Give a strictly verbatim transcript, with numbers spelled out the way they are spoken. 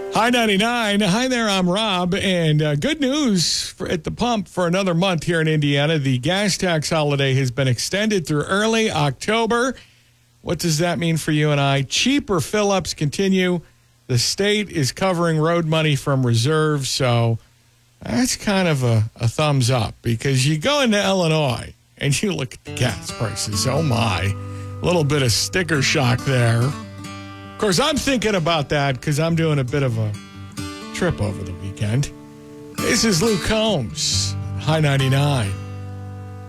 Hi ninety-nine. Hi there, I'm Rob. And uh, good news for, at the pump for another month here in Indiana. The gas tax holiday has been extended through early October. What does that mean for you and I? Cheaper fill-ups continue. The state is covering road money from reserves, so that's kind of a, a thumbs up because you go into Illinois and you look at the gas prices. Oh, my. A little bit of sticker shock there. Of course, I'm thinking about that because I'm doing a bit of a trip over the weekend. This is Luke Combs, High ninety-nine.